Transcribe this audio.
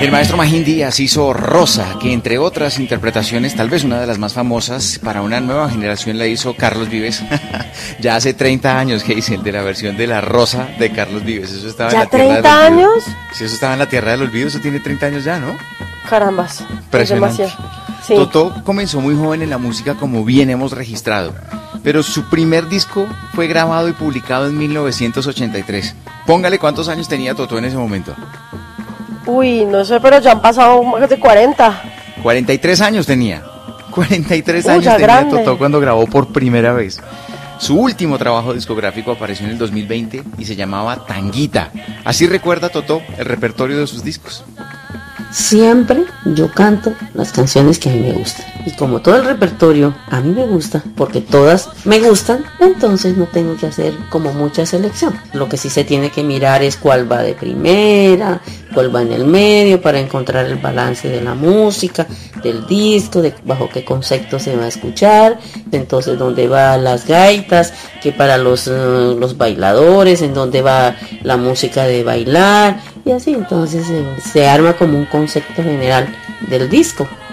El maestro Magín Díaz hizo Rosa, que entre otras interpretaciones, tal vez una de las más famosas, para una nueva generación la hizo Carlos Vives. Ya hace 30 años que hice el de la versión de La Rosa de Carlos Vives. Eso estaba en la tierra del olvido. ¿Ya 30 años? Sí, eso estaba en la tierra del olvido, eso tiene 30 años ya, ¿no? Carambas, es demasiado. Sí. Totó comenzó muy joven en la música, como bien hemos registrado, pero su primer disco fue grabado y publicado en 1983. Póngale cuántos años tenía Totó en ese momento. Uy, no sé, pero ya han pasado más de 40. 43 años tenía. 43 Uy, años ya tenía grande. Totó cuando grabó por primera vez. Su último trabajo discográfico apareció en el 2020 y se llamaba Tanguita. Así recuerda Totó el repertorio de sus discos. Siempre yo canto las canciones que a mí me gustan. Y como todo el repertorio a mí me gusta, porque todas me gustan, entonces no tengo que hacer como mucha selección. Lo que sí se tiene que mirar es cuál va de primera, cuál va en el medio, para encontrar el balance de la música, del disco, de bajo qué concepto se va a escuchar, entonces dónde van las gaitas, que para los bailadores, en dónde va la música de bailar, y así entonces se arma como un concepto general del disco.